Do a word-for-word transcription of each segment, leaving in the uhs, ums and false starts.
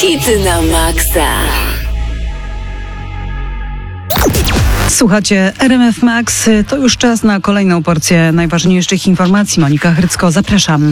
Hity na maksa. Słuchacie R M F Max. To już czas na kolejną porcję najważniejszych informacji. Monika Hrycko, zapraszam.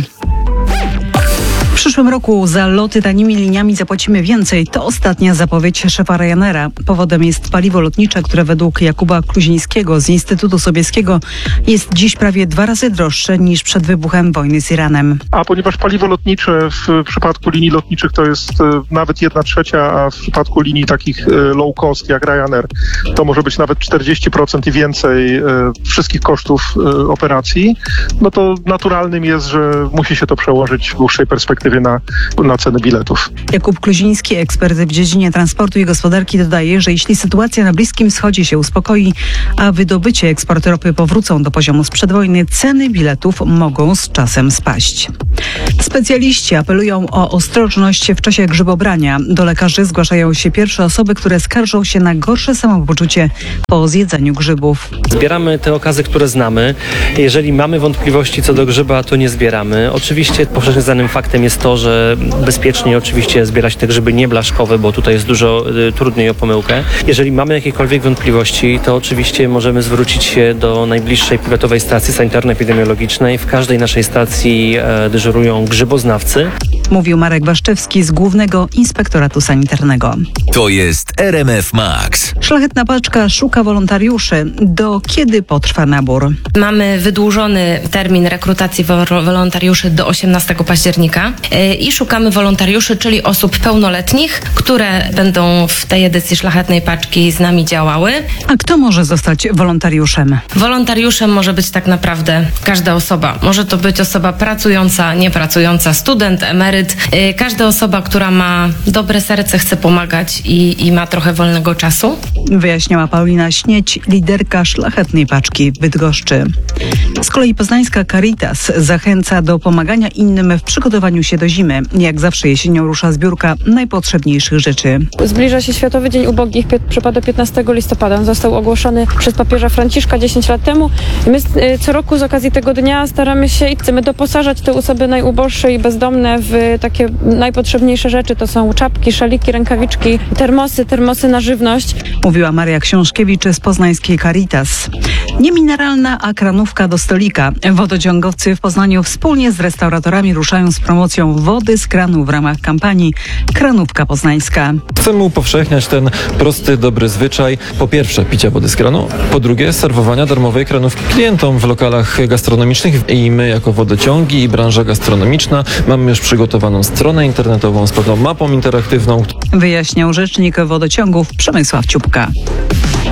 W przyszłym roku za loty tanimi liniami zapłacimy więcej. To ostatnia zapowiedź szefa Ryanaira. Powodem jest paliwo lotnicze, które według Jakuba Kluzińskiego z Instytutu Sobieskiego jest dziś prawie dwa razy droższe niż przed wybuchem wojny z Iranem. A ponieważ paliwo lotnicze w przypadku linii lotniczych to jest nawet jedna trzecia, a w przypadku linii takich low cost jak Ryanair to może być nawet czterdzieści procent i więcej wszystkich kosztów operacji, no to naturalnym jest, że musi się to przełożyć w dłuższej perspektywie Na, na ceny biletów. Jakub Kluziński, ekspert w dziedzinie transportu i gospodarki, dodaje, że jeśli sytuacja na Bliskim Wschodzie się uspokoi, a wydobycie, eksport ropy powrócą do poziomu sprzed wojny, ceny biletów mogą z czasem spaść. Specjaliści apelują o ostrożność w czasie grzybobrania. Do lekarzy zgłaszają się pierwsze osoby, które skarżą się na gorsze samopoczucie po zjedzeniu grzybów. Zbieramy te okazy, które znamy. Jeżeli mamy wątpliwości co do grzyba, to nie zbieramy. Oczywiście powszechnie znanym faktem jest to, że bezpiecznie oczywiście zbierać te grzyby nieblaszkowe, bo tutaj jest dużo y, trudniej o pomyłkę. Jeżeli mamy jakiekolwiek wątpliwości, to oczywiście możemy zwrócić się do najbliższej powiatowej stacji sanitarno-epidemiologicznej. W każdej naszej stacji e, dyżurują grzyboznawcy. Mówił Marek Waszczewski z Głównego Inspektoratu Sanitarnego. To jest R M F Max. Szlachetna Paczka szuka wolontariuszy. Do kiedy potrwa nabór? Mamy wydłużony termin rekrutacji wolontariuszy do osiemnastego października i szukamy wolontariuszy, czyli osób pełnoletnich, które będą w tej edycji Szlachetnej Paczki z nami działały. A kto może zostać wolontariuszem? Wolontariuszem może być tak naprawdę każda osoba. Może to być osoba pracująca, niepracująca, student, emeryt. Każda osoba, która ma dobre serce, chce pomagać i, i ma trochę wolnego czasu. Wyjaśniała Paulina Śnieć, liderka Szlachetnej Paczki w Bydgoszczy. Z kolei poznańska Caritas zachęca do pomagania innym w przygotowaniu się do zimy. Jak zawsze jesienią rusza zbiórka najpotrzebniejszych rzeczy. Zbliża się Światowy Dzień Ubogich, przypada piętnastego listopada. On został ogłoszony przez papieża Franciszka dziesięć lat temu. My co roku z okazji tego dnia staramy się i chcemy doposażać te osoby najuboższe i bezdomne w takie najpotrzebniejsze rzeczy. To są czapki, szaliki, rękawiczki, termosy, termosy na żywność. Mówiła Maria Książkiewicz z poznańskiej Caritas. Nie mineralna, a kranówka do stolika. Wodociągowcy w Poznaniu wspólnie z restauratorami ruszają z promocją wody z kranu w ramach kampanii Kranówka Poznańska. Chcemy upowszechniać ten prosty, dobry zwyczaj. Po pierwsze picia wody z kranu, po drugie serwowania darmowej kranówki klientom w lokalach gastronomicznych i my jako wodociągi i branża gastronomiczna mamy już przygotowaną stronę internetową z pewną mapą interaktywną. Wyjaśniał rzecznik wodociągów Przemysław Ciupka.